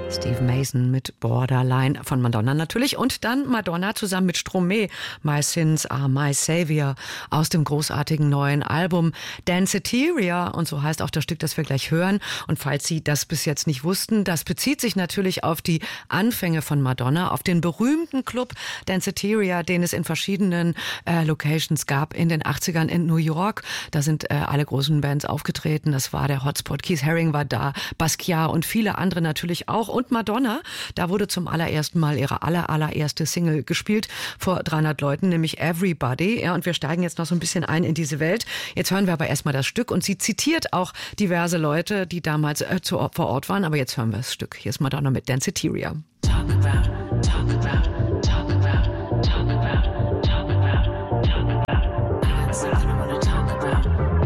Steve Mason mit Borderline von Madonna natürlich und dann Madonna zusammen mit Stromae, My Sins Are My Savior aus dem großartigen neuen Album Danceteria und so heißt auch das Stück, das wir gleich hören. Und falls Sie das bis jetzt nicht wussten, das bezieht sich natürlich auf die Anfänge von Madonna, auf den berühmten Club Danceteria, den es in verschiedenen Locations gab in den 80ern in New York. Da sind alle großen Bands aufgetreten. Das war der Hotspot. Keith Haring war da, Basquiat und viele andere natürlich auch. Und Madonna, da wurde zum allerersten Mal ihre allererste Single gespielt vor 300 Leuten, nämlich Everybody. Ja, und wir steigen jetzt noch so ein bisschen ein in diese Welt. Jetzt hören wir aber erstmal das Stück und sie zitiert auch diverse Leute, die damals vor Ort waren. Aber jetzt hören wir das Stück. Hier ist Madonna mit Danceteria. Talk about